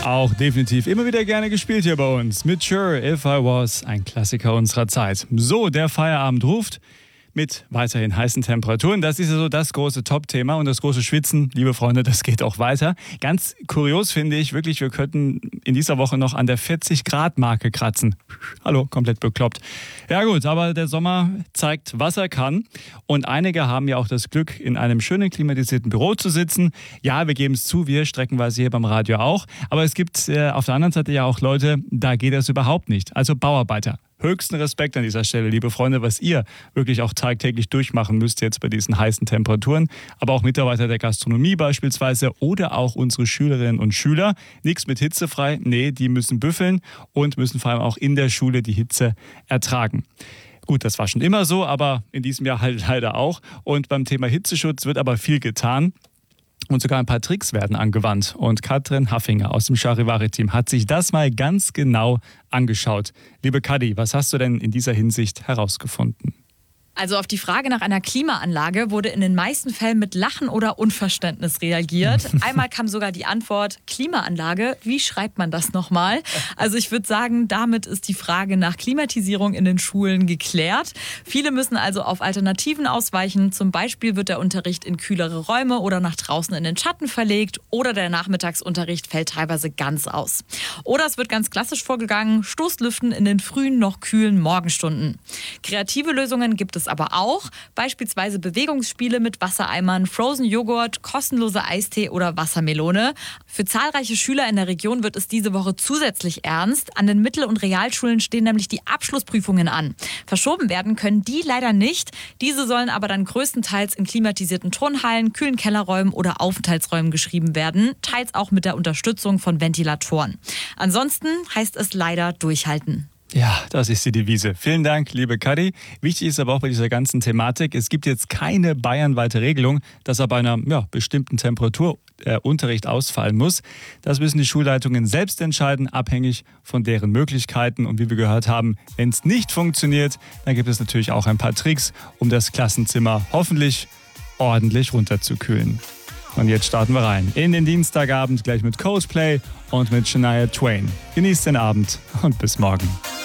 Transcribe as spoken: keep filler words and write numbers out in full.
Auch definitiv immer wieder gerne gespielt hier bei uns. Mit Sure, If I Was, ein Klassiker unserer Zeit. So, der Feierabend ruft mit weiterhin heißen Temperaturen. Das ist ja so das große Top-Thema und das große Schwitzen, liebe Freunde, das geht auch weiter. Ganz kurios finde ich wirklich, wir könnten in dieser Woche noch an der vierzig-Grad-Marke kratzen. Hallo, komplett bekloppt. Ja gut, aber der Sommer zeigt, was er kann. Und einige haben ja auch das Glück, in einem schönen klimatisierten Büro zu sitzen. Ja, wir geben es zu, wir streckenweise hier beim Radio auch. Aber es gibt äh, auf der anderen Seite ja auch Leute, da geht das überhaupt nicht. Also Bauarbeiter. Höchsten Respekt an dieser Stelle, liebe Freunde, was ihr wirklich auch tagtäglich durchmachen müsst jetzt bei diesen heißen Temperaturen. Aber auch Mitarbeiter der Gastronomie beispielsweise oder auch unsere Schülerinnen und Schüler. Nichts mit hitzefrei, nee, die müssen büffeln und müssen vor allem auch in der Schule die Hitze ertragen. Gut, das war schon immer so, aber in diesem Jahr halt leider auch. Und beim Thema Hitzeschutz wird aber viel getan. Und sogar ein paar Tricks werden angewandt. Und Katrin Haffinger aus dem Charivari-Team hat sich das mal ganz genau angeschaut. Liebe Kadi, was hast du denn in dieser Hinsicht herausgefunden? Also auf die Frage nach einer Klimaanlage wurde in den meisten Fällen mit Lachen oder Unverständnis reagiert. Einmal kam sogar die Antwort, Klimaanlage, wie schreibt man das nochmal? Also ich würde sagen, damit ist die Frage nach Klimatisierung in den Schulen geklärt. Viele müssen also auf Alternativen ausweichen. Zum Beispiel wird der Unterricht in kühlere Räume oder nach draußen in den Schatten verlegt oder der Nachmittagsunterricht fällt teilweise ganz aus. Oder es wird ganz klassisch vorgegangen, Stoßlüften in den frühen, noch kühlen Morgenstunden. Kreative Lösungen gibt es aber auch, beispielsweise Bewegungsspiele mit Wassereimern, Frozen Joghurt, kostenloser Eistee oder Wassermelone. Für zahlreiche Schüler in der Region wird es diese Woche zusätzlich ernst. An den Mittel- und Realschulen stehen nämlich die Abschlussprüfungen an. Verschoben werden können die leider nicht. Diese sollen aber dann größtenteils in klimatisierten Turnhallen, kühlen Kellerräumen oder Aufenthaltsräumen geschrieben werden, teils auch mit der Unterstützung von Ventilatoren. Ansonsten heißt es leider durchhalten. Ja, das ist die Devise. Vielen Dank, liebe Kadi. Wichtig ist aber auch bei dieser ganzen Thematik, es gibt jetzt keine bayernweite Regelung, dass ab einer ja, bestimmten Temperatur der Unterricht ausfallen muss. Das müssen die Schulleitungen selbst entscheiden, abhängig von deren Möglichkeiten. Und wie wir gehört haben, wenn es nicht funktioniert, dann gibt es natürlich auch ein paar Tricks, um das Klassenzimmer hoffentlich ordentlich runterzukühlen. Und jetzt starten wir rein in den Dienstagabend gleich mit Coldplay und mit Shania Twain. Genießt den Abend und bis morgen.